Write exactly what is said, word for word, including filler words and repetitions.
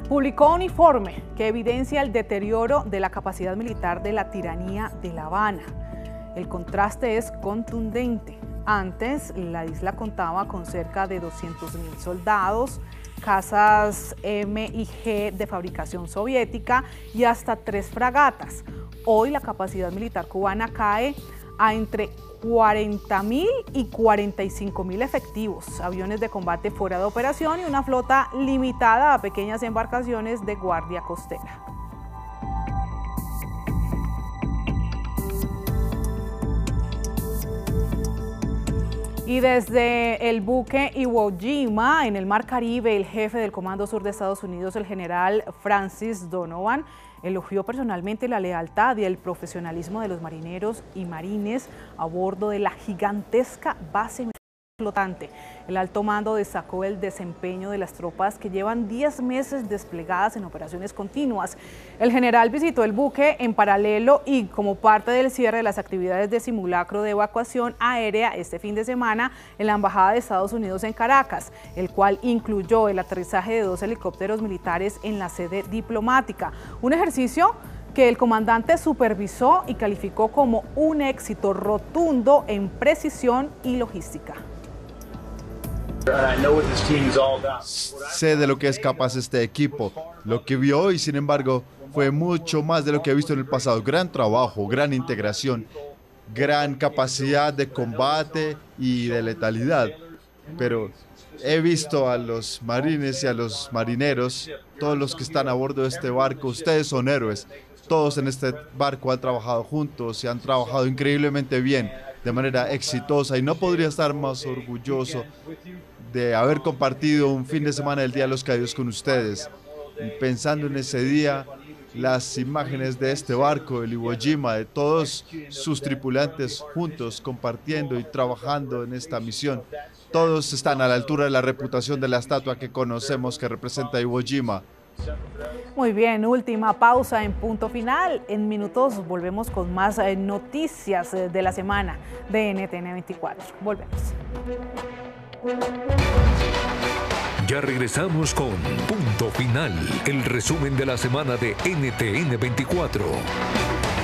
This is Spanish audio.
publicó un informe que evidencia el deterioro de la capacidad militar de la tiranía de La Habana. El contraste es contundente. Antes, la isla contaba con cerca de doscientos mil soldados, casas M y G de fabricación soviética y hasta tres fragatas. Hoy la capacidad militar cubana cae a entre cuarenta mil y cuarenta y cinco mil efectivos, aviones de combate fuera de operación y una flota limitada a pequeñas embarcaciones de guardia costera. Y desde el buque Iwo Jima, en el Mar Caribe, el jefe del Comando Sur de Estados Unidos, el general Francis Donovan, elogió personalmente la lealtad y el profesionalismo de los marineros y marines a bordo de la gigantesca base militar flotante. El alto mando destacó el desempeño de las tropas que llevan diez meses desplegadas en operaciones continuas. El general visitó el buque en paralelo y como parte del cierre de las actividades de simulacro de evacuación aérea este fin de semana en la Embajada de Estados Unidos en Caracas, el cual incluyó el aterrizaje de dos helicópteros militares en la sede diplomática. Un ejercicio que el comandante supervisó y calificó como un éxito rotundo en precisión y logística. Sé de lo que es capaz este equipo. Lo que vio hoy, sin embargo, fue mucho más de lo que he visto en el pasado. Gran trabajo, gran integración, gran capacidad de combate y de letalidad. Pero he visto a los marines y a los marineros, todos los que están a bordo de este barco, ustedes son héroes. Todos en este barco han trabajado juntos y han trabajado increíblemente bien, de manera exitosa, y no podría estar más orgulloso de haber compartido un fin de semana del Día de los Caídos con ustedes. Y pensando en ese día, las imágenes de este barco, el Iwo Jima, de todos sus tripulantes juntos compartiendo y trabajando en esta misión, todos están a la altura de la reputación de la estatua que conocemos que representa Iwo Jima. Muy bien, última pausa en Punto Final. En minutos volvemos con más eh, noticias eh, de la semana de N T N veinticuatro. Volvemos. Ya regresamos con Punto Final, el resumen de la semana de N T N veinticuatro.